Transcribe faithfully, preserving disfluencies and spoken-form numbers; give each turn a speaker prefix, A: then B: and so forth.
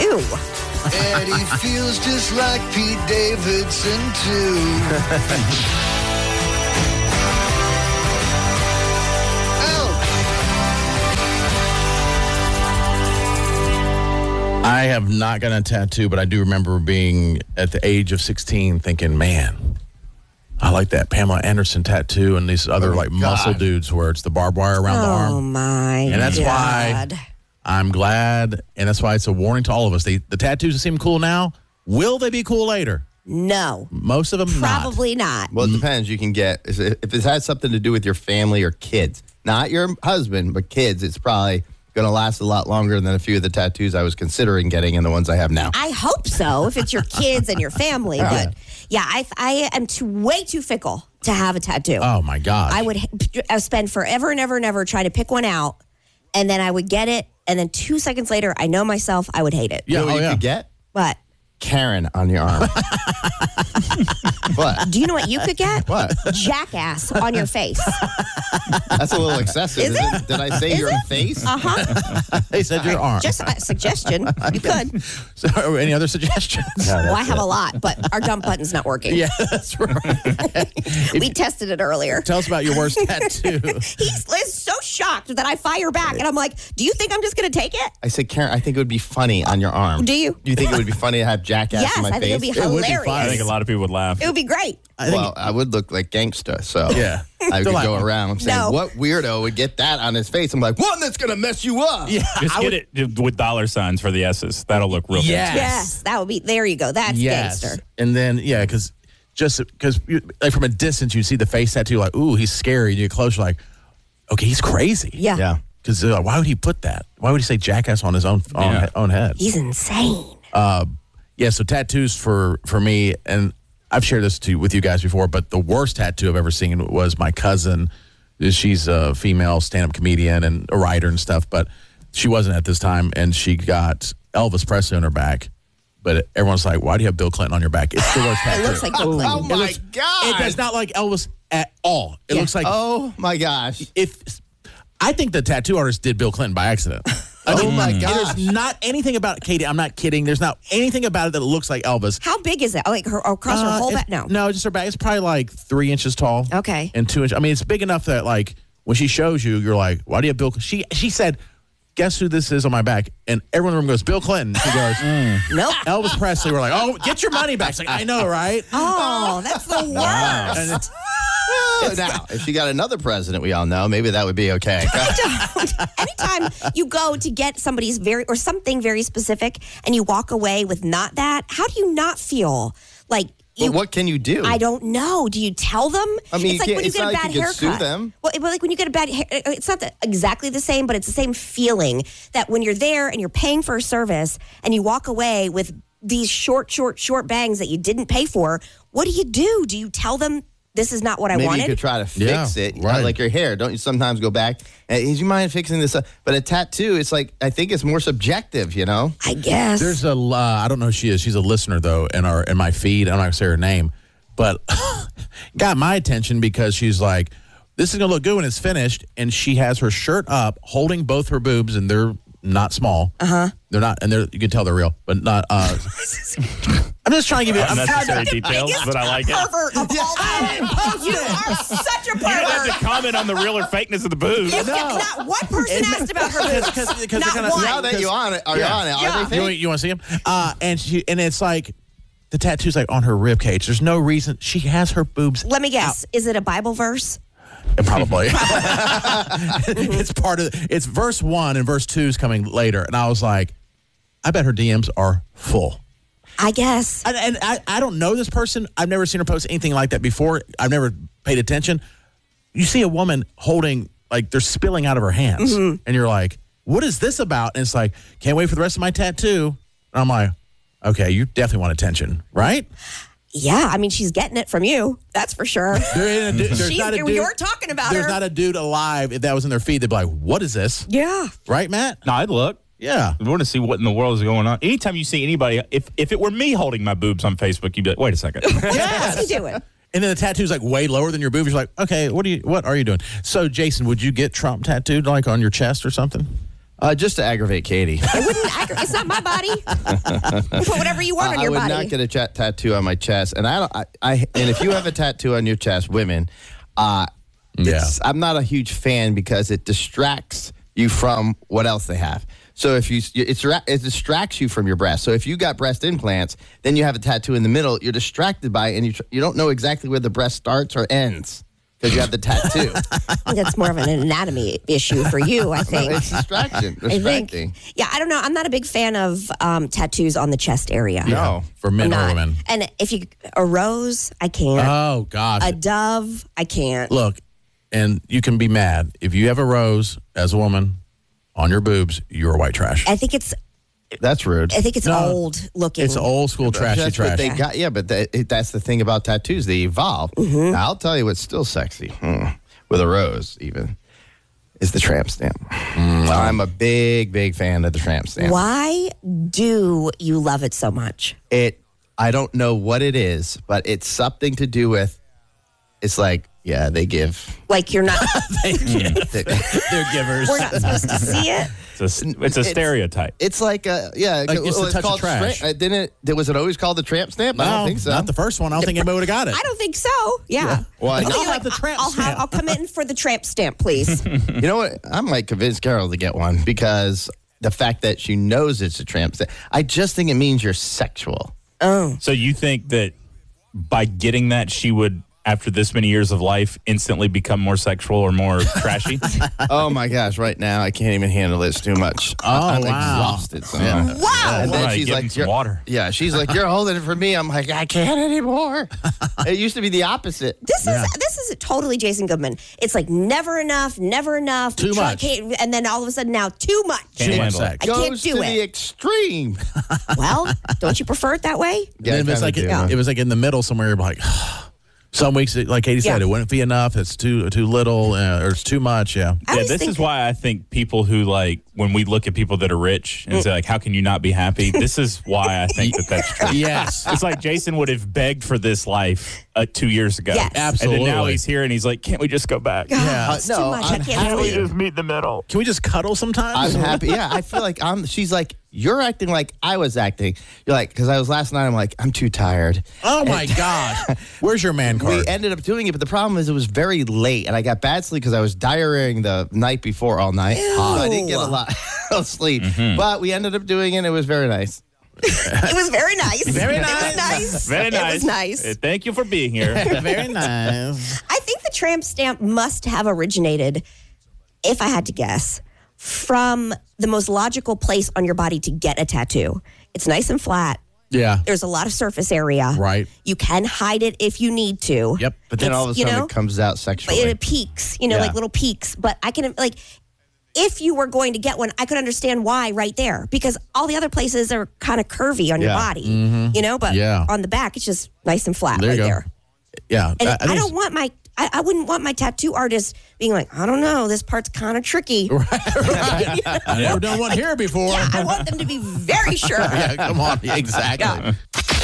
A: tattoo.
B: And he feels just like Pete Davidson, too.
C: I have not gotten a tattoo, but I do remember being at the age of sixteen thinking, man, I like that Pamela Anderson tattoo and these other
B: Oh,
C: like
B: God.
C: muscle dudes where it's the barbed wire around the arm.
A: Oh, my
C: And that's
A: God.
C: why I'm glad, and that's why it's a warning to all of us. They, the tattoos that seem cool now, will they be cool later?
A: No.
C: Most of them not.
A: Probably not.
D: Well, it depends. You can get, if it has something to do with your family or kids, not your husband, but kids, it's probably going to last a lot longer than a few of the tattoos I was considering getting and the ones I have now.
A: I hope so, if it's your kids and your family. But yeah, I I am too way too fickle to have a tattoo.
C: Oh, my God.
A: I would I would spend forever and ever and ever trying to pick one out, and then I would get it, and then two seconds later, I know myself, I would hate it.
D: You know what
C: oh,
D: you
C: yeah.
D: could get?
A: But
D: Karen on your arm. What?
A: do you know what you could get?
D: What?
A: Jackass on your face.
D: That's a little excessive.
A: Is it?
D: Did I say
A: Is
D: your
A: it?
D: face?
A: Uh-huh.
C: They said your arm.
A: Just a suggestion. You could.
C: So, any other suggestions?
A: Well, I have a lot, but our dump button's not working.
C: Yeah, that's right.
A: We tested it earlier.
C: Tell us about your worst tattoo.
A: He's, he's so shocked that I fire back, and I'm like, do you think I'm just going to take it?
D: I said, Karen, I think it would be funny on your arm.
A: Do you?
D: Do you think it would be funny to have jackass
A: Yes,
D: in my
A: I think
D: face?
A: it would be
C: It would be
A: hilarious.
C: fun.
E: I think a lot of people would laugh.
A: It would be great.
C: I think
D: Well, I would look like gangsta, so
C: Yeah.
D: I could
C: They're
D: go
C: like,
D: around saying,
A: No.
D: what weirdo would get that on his face? I'm like, one that's going to mess you up.
C: yeah,
E: Just
C: I
E: get
C: would-
E: it with dollar signs for the S's. That'll look real
C: Yes.
E: fancy.
A: Yes, that would be. There you go. That's
C: yes.
A: gangster.
C: And then, yeah, because just because like from a distance, you see the face tattoo, like, ooh, he's scary. You get close, you're like, okay, he's crazy.
A: Yeah.
D: Yeah.
C: Because uh, why would he put that? Why would he say jackass on his own own,
E: Yeah.
C: own head?
A: He's insane.
C: Uh, yeah, so tattoos for, for me, and I've shared this to with you guys before, but the worst tattoo I've ever seen was my cousin. She's a female stand-up comedian and a writer and stuff, but she wasn't at this time, and she got Elvis Presley on her back. But everyone's like, why do you have Bill Clinton on your back? It's the worst tattoo.
A: It looks like Bill
D: Oh,
A: Clinton.
D: my
C: looks-
D: God.
C: It does not like Elvis at all. It
A: Yeah.
C: looks like
D: Oh, my gosh.
C: if I think the tattoo artist did Bill Clinton by accident. I
D: Oh,
C: think-
D: my
C: and
D: gosh.
C: There's not anything about Katie. I'm not kidding. There's not anything about it that looks like Elvis.
A: How big is it? Oh, like her across her
C: Uh,
A: whole
C: it's-
A: back? No.
C: no, just her back. It's probably like three inches tall.
A: Okay.
C: and two inches. I mean, it's big enough that like when she shows you, you're like, why do you have Bill? She she said, guess who this is on my back? And everyone in the room goes, Bill Clinton. She goes,
A: Nope.
C: Elvis Presley. We're like, oh, get your money back. She's like, I know, right?
A: Oh, that's the worst.
C: And it's,
D: Oh, now, if you got another president we all know, maybe that would be okay.
A: Don't. Anytime you go to get somebody's very or something very specific and you walk away with not that, how do you not feel like you?
D: But what can you do?
A: I don't know. Do you tell them?
D: I mean,
A: it's
D: you
A: like
D: can't-
A: when you
D: it's
A: get a
D: not like
A: bad
D: you could sue
A: haircut.
D: them.
A: Well, it- well, like when you get a bad hair, it's not the, exactly the same, but it's the same feeling that when you're there and you're paying for a service and you walk away with these short, short, short bangs that you didn't pay for. What do you do? Do you tell them this is not what I
D: Maybe
A: wanted?
D: you could try to fix
C: Yeah,
D: it, you know,
C: right.
D: like your hair. Don't you sometimes go back? Hey, do you mind fixing this up? But a tattoo, it's like I think it's more subjective. You know,
A: I guess.
C: there's a, uh, I don't know who she is. She's a listener, though, in, our, in my feed. I'm not going to say her name. But got my attention because she's like, this is going to look good when it's finished. And she has her shirt up, holding both her boobs, and they're not small. Uh-huh. They're not, and they're you can tell they're real, but not. Uh, I'm just trying to give you. I'm,
E: Unnecessary
A: the
E: details,
A: biggest
E: but I like it.
A: pervert of all time. You are such a
E: You don't have
A: pervert.
E: to comment on the real or fakeness of the boobs.
A: You get- Not one person asked about her boobs.
C: Because- because
A: Not
C: they're gonna-
A: one.
D: now that you're on it, are you
C: Yeah.
D: on it? Are
A: Yeah.
D: they
C: You,
D: fake?
C: you want to see him? Uh, and she, and it's like the tattoo's like on her rib cage. There's no reason she has her boobs.
A: Let me guess. Is it a Bible verse?
C: Probably. It's part of. It's verse one and verse two is coming later, and I was like, I bet her D Ms are full.
A: I guess.
C: And, and I, I don't know this person. I've never seen her post anything like that before. I've never paid attention. You see a woman holding, like, they're spilling out of her hands. And you're like, what is this about? And it's like, can't wait for the rest of my tattoo. And I'm like, okay, you definitely want attention, right?
A: Yeah, I mean, she's getting it from you. That's for sure.
C: There ain't a dude- there's
A: She's,
C: not a dude,
A: you're talking about
C: there's
A: her.
C: not a dude alive. If that was in their feed, they'd be like, what is this?
A: yeah.
C: Right, Matt?
E: No, I'd look.
C: Yeah.
E: I want to see what in the world is going on. Anytime you see anybody, if if it were me holding my boobs on Facebook, you'd be like, wait a second.
A: What's he doing?
C: And then the tattoo's like way lower than your boobs. You're like, okay, what do you? What are you doing? So, Jason, would you get Trump tattooed like on your chest or something?
D: Uh, just to aggravate Katie.
A: It wouldn't. Aggr- it's not my body. You put whatever you want
D: Uh,
A: on your
D: I would
A: body.
D: not get a chat tattoo on my chest, and I don't. I, I and if you have a tattoo on your chest, women, uh, it's, I'm not a huge fan because it distracts you from what else they have. So if you, it's it distracts you from your breast. So if you got breast implants, then you have a tattoo in the middle. You're distracted by it, and you tr- you don't know exactly where the breast starts or ends because you have the tattoo.
A: I think that's more of an anatomy issue for you, I think.
D: It's distraction.
A: I
D: Distracting.
A: think. Yeah, I don't know. I'm not a big fan of um, tattoos on the chest area.
D: No.
C: For men
A: I'm
C: or
A: not.
C: women.
A: And if you a rose, I can't.
C: Oh, gosh.
A: a dove, I can't.
C: Look, and you can be mad. If you have a rose as a woman on your boobs, you're white trash.
A: I think it's
D: That's rude.
A: I think it's
C: No,
A: old looking.
C: It's old school trashy
D: That's what
C: trash.
D: they got. Yeah, but that, it, that's the thing about tattoos. They evolve.
A: Mm-hmm.
D: Now, I'll tell you what's still sexy, hmm, with a rose even, is the tramp stamp. I'm a big, big fan of the tramp stamp.
A: Why do you love it so much?
D: It, I don't know what it is, but it's something to do with, it's like, yeah, they give.
A: Like you're not.
D: They-
C: They're givers.
A: We're not supposed to see it.
E: It's a, it's a
D: It's-
E: stereotype.
D: It's like a, yeah.
C: Like just a
D: it's
C: touch of
D: called
C: trash.
D: tra- uh, didn't it, was it always called the tramp stamp? I
C: No,
D: don't think so.
C: not the first one. I don't think anybody would have got it.
A: I don't think so. Yeah.
D: Well, I
A: I'll
D: know
A: be
C: about the tramp
A: I'll, have,
C: stamp.
A: I'll come in for the tramp stamp, please.
D: You know what? I might convince Carol to get one because the fact that she knows it's a tramp stamp, I just think it means you're sexual.
A: Oh.
E: So you think that by getting that, she would, after this many years of life, instantly become more sexual or more trashy?
D: Oh my gosh! Right now, I can't even handle this too much.
C: Oh,
D: I'm
C: wow.
D: exhausted. So.
C: Yeah.
A: Wow.
D: And then
E: Right,
D: she's
E: give him
D: like,
E: some
D: "You're-"
E: water.
D: Yeah, she's like, "You're holding it for me." I'm like, "I can't anymore." It used to be the opposite.
A: This is this is totally Jason Goodman. It's like never enough, never enough.
C: Too
A: Try-
C: much.
A: can't- And then all of a sudden now too much.
E: Can't
C: Too much
E: handle it.
C: sex.
A: I can't
D: Goes
A: do
D: to
A: it.
D: the extreme.
A: Well, don't you prefer it that way?
D: Yeah,
C: And if it's
D: I
C: like
D: kinda
C: it,
D: do.
C: it was like in the middle somewhere. You're like, some weeks, like Katie said,
A: Yeah.
C: it wouldn't be enough. It's too too little, uh, or it's too much. Yeah.
A: I
E: Yeah,
A: always
E: this
A: think,
E: is why I think people who like, when we look at people that are rich and say like, how can you not be happy? This is why I think that that's true.
C: Yes.
E: It's like Jason would have begged for this life uh, two years ago.
A: Yes.
E: And then now
C: Absolutely.
E: he's here and he's like, can't we just go back?
C: Yeah.
A: it's
D: Uh,
A: too
D: no,
A: much.
D: I'm
A: I can't
D: happy.
A: handle it.
E: meet in the middle?
C: Can we just cuddle sometimes?
D: I'm happy. Yeah, I feel like I'm. She's like, you're acting like I was acting. You're like, because I was last night. I'm like, I'm too tired.
C: Oh my gosh. Where's your man card?
D: We ended up doing it, but the problem is it was very late, and I got bad sleep because I was diarrheaing the night before all night. So I didn't get a lot of sleep. But we ended up doing it. It was very nice.
A: It was very nice.
C: Very
A: It
C: nice.
A: was nice.
E: Very
A: It
E: nice.
A: was nice.
E: Uh, Thank you for being here.
C: Very nice.
A: I think the tramp stamp must have originated, if I had to guess, from the most logical place on your body to get a tattoo. It's nice and flat.
C: Yeah.
A: There's a lot of surface area.
C: Right.
A: You can hide it if you need to.
C: Yep.
D: But then
A: It's,
D: all of a
A: you
D: sudden
A: know,
D: it comes out
A: But
D: sexually.
A: it peaks, you know,
D: Yeah.
A: like little peaks. But I can, like, if you were going to get one, I could understand why right there because all the other places are kind of curvy on your
D: Yeah.
A: body, you know, but
C: Yeah.
A: on the back, it's just nice and flat
C: There you
A: right
C: go.
A: there.
C: Yeah.
A: And
C: I- I
A: I,
C: think
A: don't want my, I, I wouldn't want my tattoo artist being like, I don't know, this part's kind of tricky.
C: it's- I've never done one here before.
A: Yeah, I want them to be very sure.
C: Yeah, come on. Exactly.
A: Yeah.